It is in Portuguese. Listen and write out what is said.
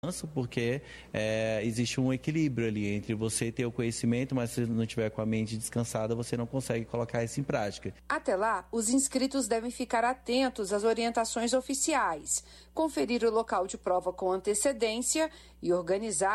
Porque existe um equilíbrio ali entre você ter o conhecimento, mas se não tiver com a mente descansada, você não consegue colocar isso em prática. Até lá, os inscritos devem ficar atentos às orientações oficiais, conferir o local de prova com antecedência e organizar